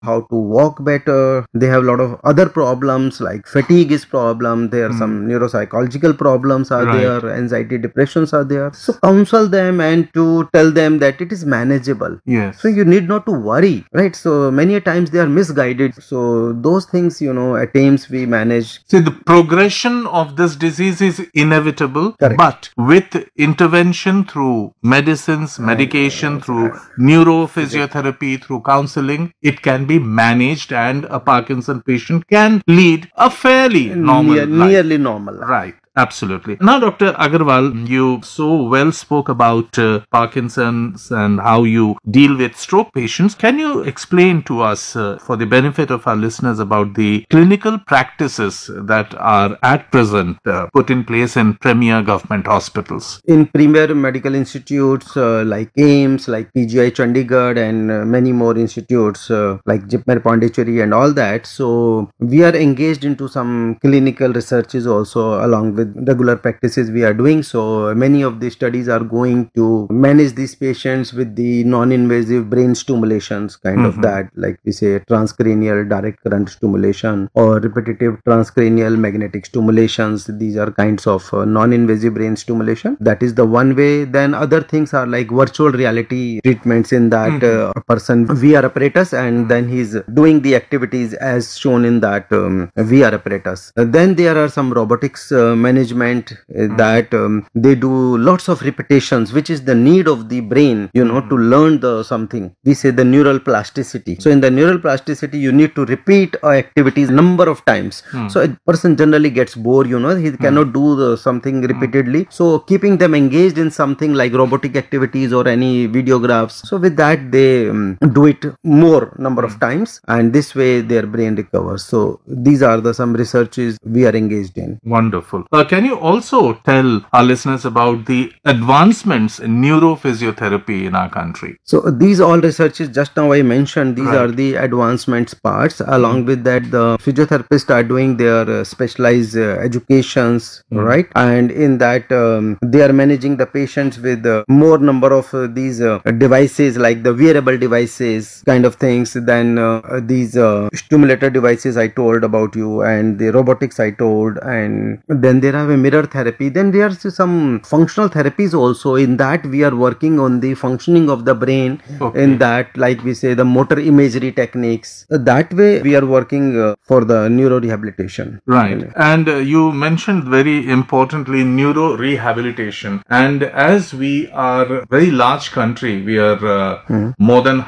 how to walk better. They have a lot of other problems like fatigue is problem. There are some neuropsychological problems are there, anxiety, depressions are there. So counsel them and to tell them that it is manageable. Yes. So you need not to worry, right? So many a times they are misguided. So those things, at times we manage. See, the progression of this disease is inevitable, Correct. but with intervention through medicines, medication, through neurophysiotherapy, through counseling, it can be managed and a Parkinson patient can lead a fairly normal life. Nearly normal life. Right. Absolutely. Now, Dr. Agarwal, you so well spoke about Parkinson's and how you deal with stroke patients. Can you explain to us, for the benefit of our listeners, about the clinical practices that are at present put in place in premier government hospitals? In premier medical institutes like AIIMS, like PGI Chandigarh, and many more institutes like Jipmer Pondicherry and all that. So we are engaged into some clinical researches also along with regular practices we are doing. So many of the studies are going to manage these patients with the non-invasive brain stimulations kind of that, like we say transcranial direct current stimulation or repetitive transcranial magnetic stimulations. These are kinds of non-invasive brain stimulation. That is the one way. Then other things are like virtual reality treatments in that a person VR apparatus and then he's doing the activities as shown in that VR apparatus. Then there are some robotics management that they do lots of repetitions, which is the need of the brain, to learn the something. We say the neural plasticity. So in the neural plasticity, you need to repeat activities number of times. So a person generally gets bored, he cannot do the something repeatedly. So keeping them engaged in something like robotic activities or any videographs. So with that, they do it more number of times and this way their brain recovers. So these are the some researches we are engaged in. Wonderful. Can you also tell our listeners about the advancements in neurophysiotherapy in our country? So these all researches just now I mentioned, these are the advancements parts. Along with that, the physiotherapists are doing their specialized educations, right? And in that, they are managing the patients with more number of these devices like the wearable devices kind of things than these stimulator devices I told about you and the robotics I told. And then there are a mirror therapy. Then there are some functional therapies also. In that we are working on the functioning of the brain. In that, like we say, the motor imagery techniques. That way we are working for the neuro rehabilitation. Right. And you mentioned very importantly neuro rehabilitation. And as we are a very large country, we are more than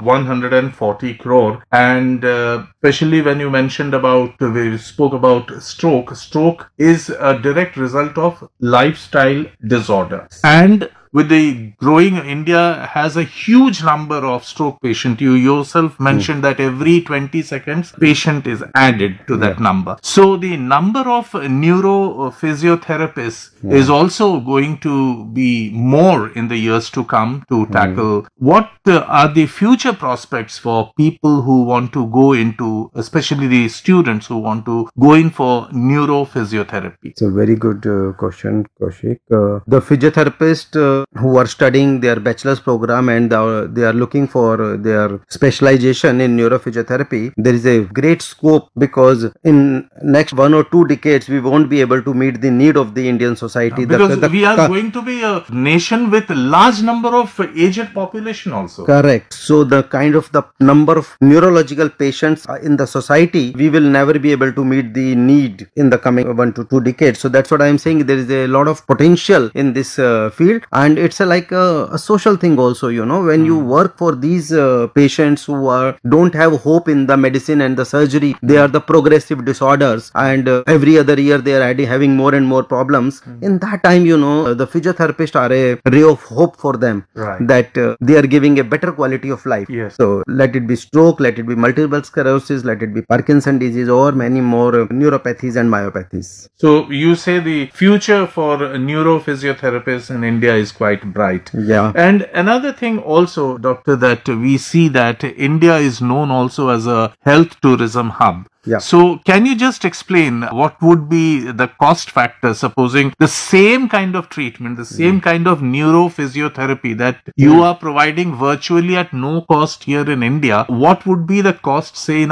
140 crore. And especially when you mentioned about, we spoke about stroke. Stroke is a direct result of lifestyle disorder. And with the growing, India has a huge number of stroke patients. You yourself mentioned that every 20 seconds patient is added to that number. So the number of neurophysiotherapists is also going to be more in the years to come to tackle. What are the future prospects for people who want to go into, especially the students who want to go in for neurophysiotherapy? It's a very good question, Kaushik. The physiotherapists who are studying their bachelor's program and they are looking for their specialization in neurophysiotherapy, there is a great scope because in next 1 or 2 decades we won't be able to meet the need of the Indian society. Because we are going to be a nation with a large number of aged population also. Correct. So the kind of the number of neurological patients in the society, we will never be able to meet the need in the coming 1 to 2 decades. So that's what I am saying. There is a lot of potential in this field, and it's like a social thing also. When you work for these patients who don't have hope in the medicine and the surgery, they are the progressive disorders, and every other year they are having more and more problems. In that time, the physiotherapists are a ray of hope for them, that they are giving a better quality of life. Yes. So let it be stroke, let it be multiple sclerosis, let it be Parkinson disease, or many more neuropathies and myopathies. So you say the future for neurophysiotherapists in India is quite bright. Yeah. And another thing also, doctor, that we see that India is known also as a health tourism hub. Yeah. So can you just explain what would be the cost factor, supposing the same kind of treatment, the same kind of neurophysiotherapy that you are providing virtually at no cost here in India? What would be the cost, say, in